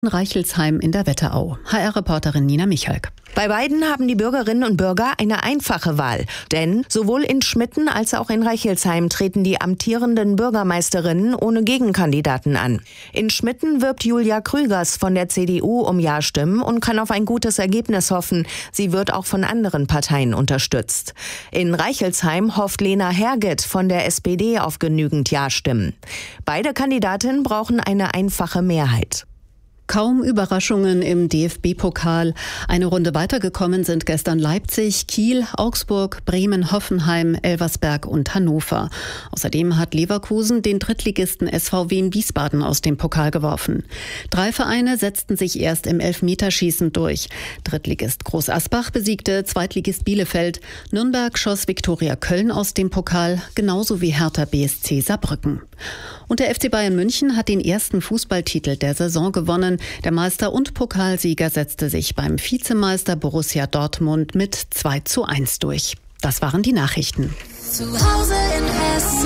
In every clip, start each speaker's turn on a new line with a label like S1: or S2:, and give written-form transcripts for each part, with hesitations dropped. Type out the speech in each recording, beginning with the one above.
S1: Reichelsheim in der Wetterau. HR-Reporterin Nina Michalk.
S2: Bei beiden haben die Bürgerinnen und Bürger eine einfache Wahl. Denn sowohl in Schmitten als auch in Reichelsheim treten die amtierenden Bürgermeisterinnen ohne Gegenkandidaten an. In Schmitten wirbt Julia Krügers von der CDU um Ja-Stimmen und kann auf ein gutes Ergebnis hoffen. Sie wird auch von anderen Parteien unterstützt. In Reichelsheim hofft Lena Herget von der SPD auf genügend Ja-Stimmen. Beide Kandidatinnen brauchen eine einfache Mehrheit.
S1: Kaum Überraschungen im DFB-Pokal. Eine Runde weitergekommen sind gestern Leipzig, Kiel, Augsburg, Bremen, Hoffenheim, Elversberg und Hannover. Außerdem hat Leverkusen den Drittligisten SVW in Wiesbaden aus dem Pokal geworfen. 3 Vereine setzten sich erst im Elfmeterschießen durch. Drittligist Groß Asbach besiegte Zweitligist Bielefeld. Nürnberg schoss Viktoria Köln aus dem Pokal, genauso wie Hertha BSC Saarbrücken. Und der FC Bayern München hat den ersten Fußballtitel der Saison gewonnen. Der Meister und Pokalsieger setzte sich beim Vizemeister Borussia Dortmund mit 2:1 durch. Das waren die Nachrichten.
S3: Zu Hause in Hessen.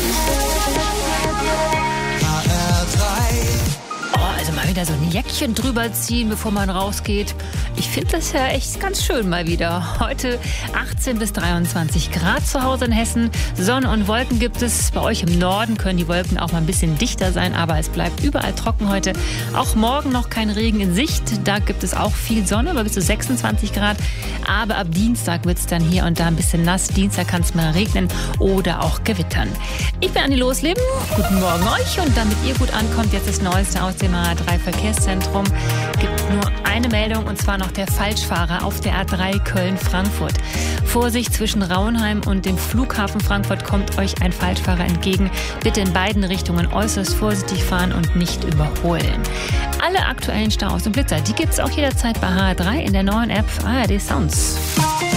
S4: Also mal wieder so ein Jäckchen drüber ziehen, bevor man rausgeht. Ich finde das ja echt ganz schön mal wieder. Heute 18 bis 23 Grad zu Hause in Hessen. Sonne und Wolken gibt es. Bei euch im Norden können die Wolken auch mal ein bisschen dichter sein, aber es bleibt überall trocken heute. Auch morgen noch kein Regen in Sicht. Da gibt es auch viel Sonne, aber bis zu 26 Grad. Aber ab Dienstag wird es dann hier und da ein bisschen nass. Dienstag kann es mal regnen oder auch gewittern. Ich bin Anni Losleben. Guten Morgen euch. Und damit ihr gut ankommt, jetzt das Neueste aus dem A3 Verkehrszentrum. Gibt nur eine Meldung, und zwar noch der Falschfahrer auf der A3 Köln-Frankfurt. Vorsicht, zwischen Rauenheim und dem Flughafen Frankfurt kommt euch ein Falschfahrer entgegen. Bitte in beiden Richtungen äußerst vorsichtig fahren und nicht überholen. Alle aktuellen Staus und Blitzer, die gibt es auch jederzeit bei HR3 in der neuen App ARD Sounds.